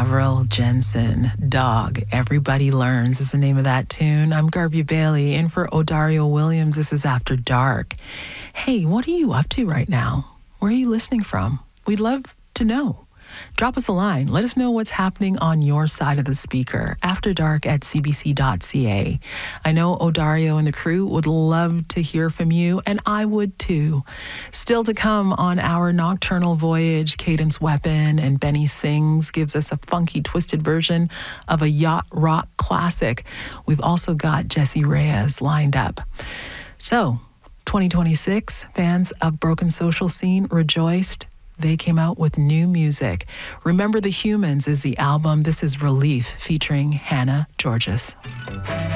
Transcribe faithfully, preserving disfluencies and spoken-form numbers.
Avril Jensen. Dog, Everybody Learns is the name of that tune. I'm Garvey Bailey, in for Odario Williams. This is After Dark. Hey, what are you up to right now? Where are you listening from? We'd love to know. Drop us a line. Let us know what's happening on your side of the speaker. After Dark at c b c dot c a. I know Odario and the crew would love to hear from you, and I would too. Still to come on our nocturnal voyage, Cadence Weapon and Benny Sings gives us a funky, twisted version of a yacht rock classic. We've also got Jesse Reyes lined up. So, twenty twenty-six, fans of Broken Social Scene rejoiced. They came out with new music. Remember the Humans is the album. This is Relief featuring Hannah Georges.